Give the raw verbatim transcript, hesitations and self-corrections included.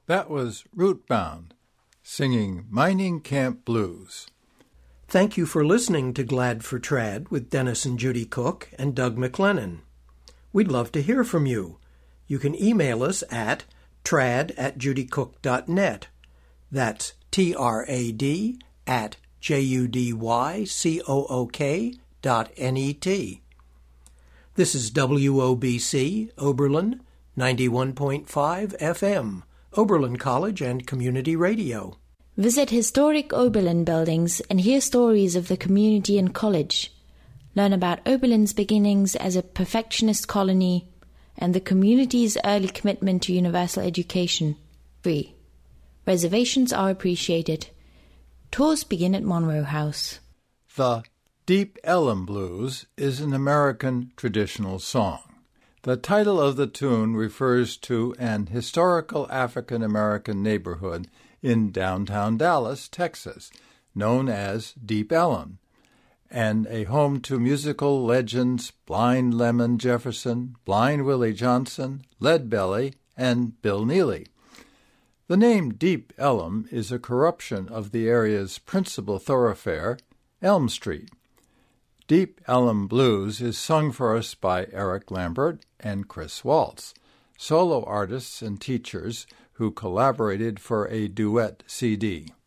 That was Rootbound, singing Mining Camp Blues. Thank you for listening to Glad for Trad with Dennis and Judy Cook and Doug McLennan. We'd love to hear from you. You can email us at trad at judycook dot net. That's T R A D at J U D Y C O O K dot N E T. This is W O B C, Oberlin, ninety-one point five F M, Oberlin College and Community Radio. Visit historic Oberlin buildings and hear stories of the community and college. Learn about Oberlin's beginnings as a perfectionist colony and the community's early commitment to universal education. Free. Reservations are appreciated. Tours begin at Monroe House. The Deep Ellum Blues is an American traditional song. The title of the tune refers to an historical African-American neighborhood in downtown Dallas, Texas, known as Deep Ellum, and a home to musical legends Blind Lemon Jefferson, Blind Willie Johnson, Leadbelly, and Bill Neely. The name Deep Ellum is a corruption of the area's principal thoroughfare, Elm Street. Deep Ellum Blues is sung for us by Eric Lambert and Chris Waltz, solo artists and teachers who collaborated for a duet C D.